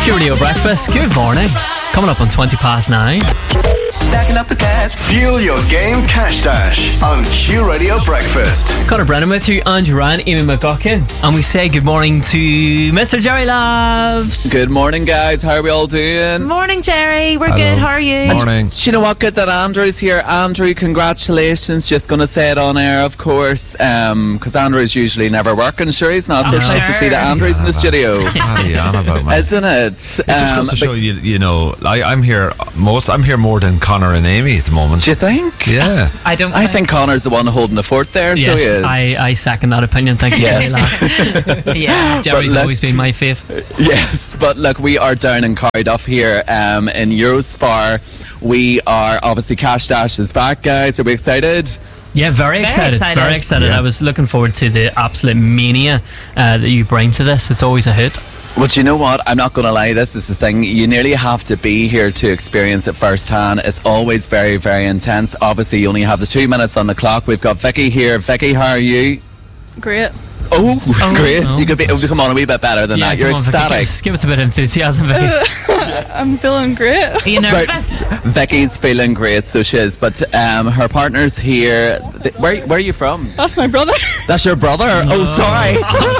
Q Radio Breakfast, good morning. Coming up on 9:20. Stacking up the cash. Fuel your game Cash Dash on Q Radio Breakfast. Conor Brennan with you, Andrew Ryan, Amy McGuckin, and we say good morning to Mr. Jerry Loves. Good morning, guys. How are we all doing? Morning, Jerry. We're good. How are you? Morning. Do you know what? Good that Andrew's here. Andrew, congratulations. Just going to say it on air, of course, because Andrew's usually never working. Sure, he's not. So it's nice to see that Andrew's in the studio. What are you on about, man? Isn't it? It just goes to show you know, I'm here more than Conor and Amy at the moment. Do you think? Yeah. I think Connor's the one holding the fort there. Yes, so he is. I second that opinion. Thank you, Jerry Loves. Yeah. Jerry's always been my fave. Yes, but look, we are down in Cardiff here in Eurospar. We are obviously Cash Dash is back, guys. Are we excited? Yeah, very excited. Very excited. Yeah. I was looking forward to the absolute mania that you bring to this. It's always a hoot. Well, do you know what? I'm not going to lie. This is the thing. You nearly have to be here to experience it firsthand. It's always very, very intense. Obviously, you only have the 2 minutes on the clock. We've got Vicky here. Vicky, how are you? Great. Oh, great. no. You could be, come on, a wee bit better than that. You're come on, Vicky, ecstatic. give us a bit of enthusiasm, Vicky. I'm feeling great. Are you nervous? Vicky's feeling great, so she is. But her partner's here. Where are you from? That's my brother. That's your brother? Oh, sorry.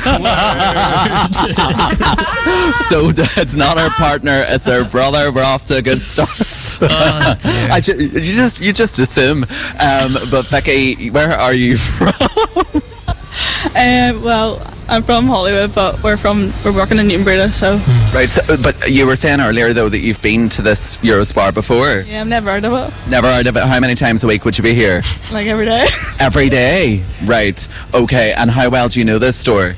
So it's not her partner, it's her brother. We're off to a good start. Oh, dear. You just assume. But Vicky, where are you from? Well, I'm from Hollywood, but we're working in Newton Breda, so Right, so, but you were saying earlier though that you've been to this Eurospar before. yeah, I've never heard of it. Never heard of it. How many times a week would you be here? Like every day. Every day. Right. Okay. And how well do you know this store?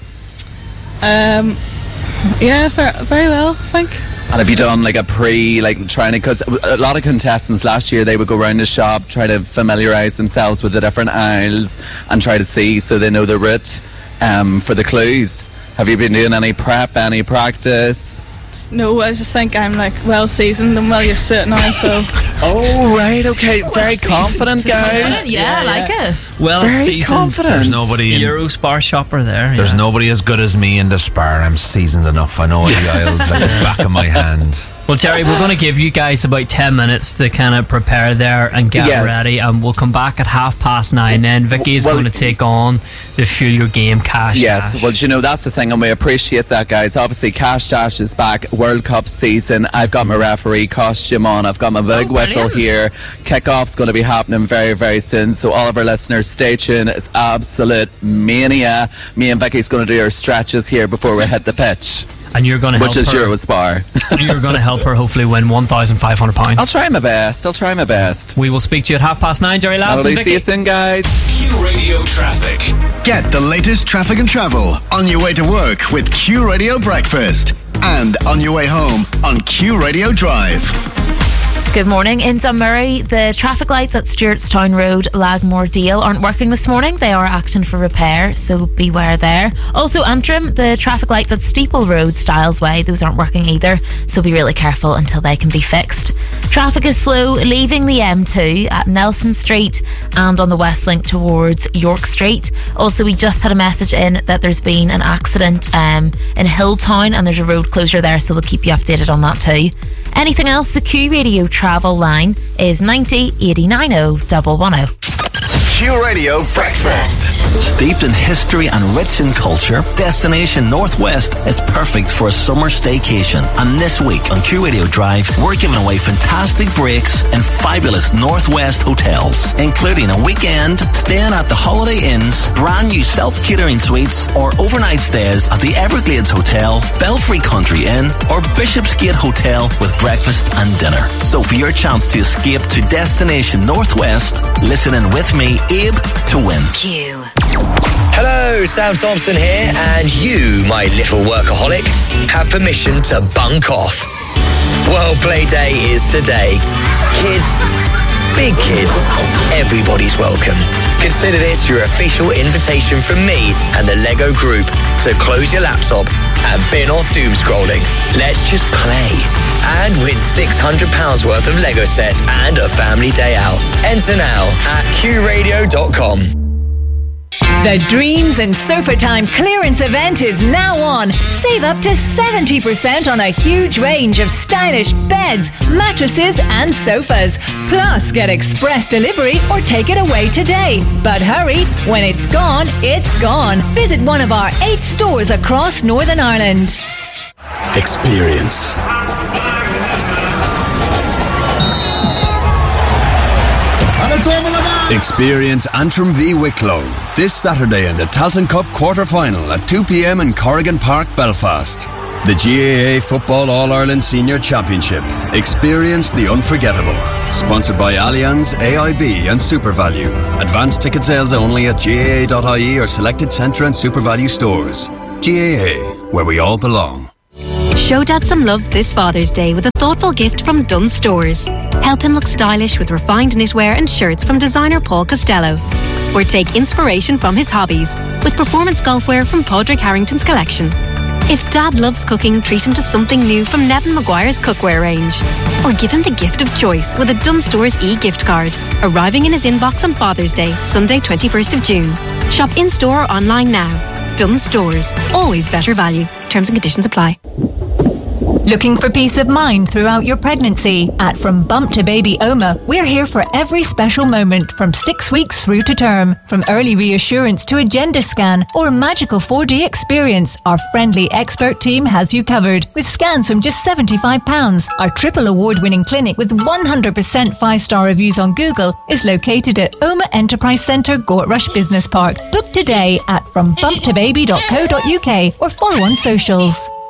Yeah, very well, I think. And have you done like a trying to, because a lot of contestants last year, they would go around the shop, try to familiarise themselves with the different aisles and try to see so they know the route for the clues. Have you been doing any prep, any practice? No, I just think I'm like well seasoned and well used to it now, so Oh, right, okay. Very confident, guys. Yeah, I like it. Well Very seasoned. confident. There's nobody in, Eurospar shopper there. there's yeah. nobody as good as me in the spar. I'm seasoned enough. I know all the aisles like the back of my hand. Well, Jerry, we're going to give you guys about 10 minutes to kind of prepare there and get Yes. ready, and we'll come back at 9:30. Then Vicky is Well- going to take on the Fuel Your Game Cash Yes, Dash. well, you know, that's the thing, and we appreciate that, guys. Obviously, Cash Dash is back, World Cup season. I've got my referee costume on, I've got my big whistle brilliant. here. Kick-off's going to be happening very, very soon, so all of our listeners, stay tuned. It's absolute mania. Me and Vicky's going to do our stretches here before we hit the pitch, And you're going to help which is her. Eurospar. You're going to help her hopefully win £1,500. I'll try my best. We will speak to you at 9:30, Jerry Lads and Lovely. See Vicky. you soon, guys. Q Radio Traffic. Get the latest traffic and travel on your way to work with Q Radio Breakfast. And on your way home on Q Radio Drive. Good morning. In Dunmurry, the traffic lights at Stewartstown Road, Lagmore Dale aren't working this morning. They are action for repair, so beware there. Also, Antrim, the traffic lights at Steeple Road, Styles Way, those aren't working either, so be really careful until they can be fixed. Traffic is slow leaving the M2 at Nelson Street and on the West Link towards York Street. Also, we just had a message in that there's been an accident in Hilltown and there's a road closure there, so we'll keep you updated on that too. Anything else? The Q Radio travel line is 90 89 110. Q Radio Breakfast. Steeped in history and rich in culture, Destination Northwest is perfect for a summer staycation. And this week on Q Radio Drive, we're giving away fantastic breaks in fabulous Northwest hotels, including a weekend staying at the Holiday Inn's brand new self-catering suites, or overnight stays at the Everglades Hotel, Belfry Country Inn, or Bishopsgate Hotel with breakfast and dinner. So for your chance to escape to Destination Northwest, listen in with me, Abe, to win. Q. Hello, Sam Thompson here, and you, my little workaholic, have permission to bunk off. World Play Day is today. Kids, big kids, everybody's welcome. Consider this your official invitation from me and the Lego Group to close your laptop and bin off doom scrolling. Let's just play and win £600 worth of Lego sets and a family day out. Enter now at qradio.com. The Dreams in Sofa Time clearance event is now on. Save up to 70% on a huge range of stylish beds, mattresses and sofas. Plus, get express delivery or take it away today. But hurry, when it's gone, it's gone. Visit one of our 8 stores across Northern Ireland. Experience. Experience Antrim v Wicklow this Saturday in the Talton Cup quarter-final at 2 p.m. in Corrigan Park, Belfast. The GAA Football All-Ireland Senior Championship. Experience the unforgettable. Sponsored by Allianz, AIB and SuperValue. Advanced ticket sales only at GAA.ie or selected Centre and SuperValue stores. GAA, where we all belong. Show Dad some love this Father's Day with a thoughtful gift from Dunnes Stores. Help him look stylish with refined knitwear and shirts from designer Paul Costello. Or take inspiration from his hobbies with performance golfwear from Padraig Harrington's collection. If Dad loves cooking, treat him to something new from Nevin Maguire's cookware range. Or give him the gift of choice with a Dunnes Stores e-gift card, arriving in his inbox on Father's Day, Sunday 21st of June. Shop in-store or online now. Dunnes Stores, always better value. Terms and conditions apply. Looking for peace of mind throughout your pregnancy? At From Bump to Baby OMA, we're here for every special moment from 6 weeks through to term. From early reassurance to a gender scan or a magical 4D experience, our friendly expert team has you covered. With scans from just £75, our triple award-winning clinic with 100% 5-star reviews on Google is located at OMA Enterprise Centre, Gortrush Business Park. Book today at frombumptobaby.co.uk or follow on socials.